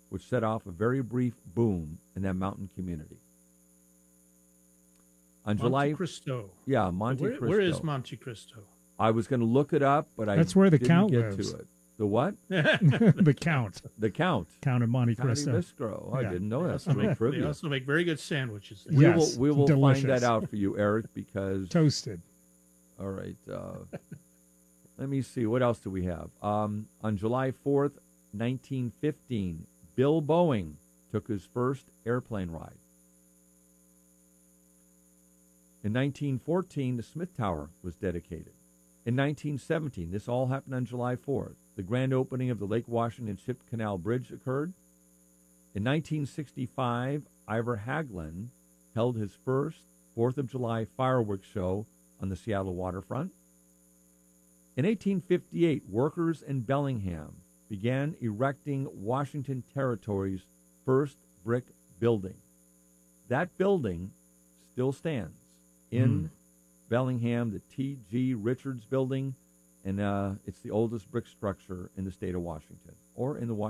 which set off a very brief boom in that mountain community. On July, Monte Cristo. yeah, Monte Cristo. Where is Monte Cristo? I was going to look it up, but That's where the didn't Count get lives. to it. The what? The Count. The Count. Count of Monte Connie Cristo. Miscro. I Yeah. didn't know that. Also That's real they trivia. also make very good sandwiches. There. Yes, We will find delicious. that out for you, Eric, because... Toasted. All right. Let me see. What else do we have? On July 4th, 1915, Bill Boeing took his first airplane ride. In 1914, the Smith Tower was dedicated. In 1917, this all happened on July 4th, the grand opening of the Lake Washington Ship Canal Bridge occurred. In 1965, Ivor Hagelin held his first 4th of July fireworks show on the Seattle waterfront. In 1858, workers in Bellingham began erecting Washington Territory's first brick building. That building still stands in Bellingham, the T.G. Richards Building, and it's the oldest brick structure in the state of Washington, or in the